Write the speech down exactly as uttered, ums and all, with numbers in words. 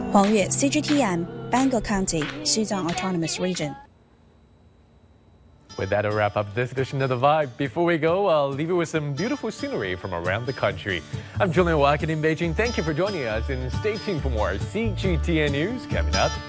黄岳 C G T M, Bangor County, Xizang Autonomous Region. With that, I'll wrap up this edition of The Vibe. Before we go, I'll leave you with some beautiful scenery from around the country. I'm Julian Wackett in Beijing. Thank you for joining us, and stay tuned for more C G T N news coming up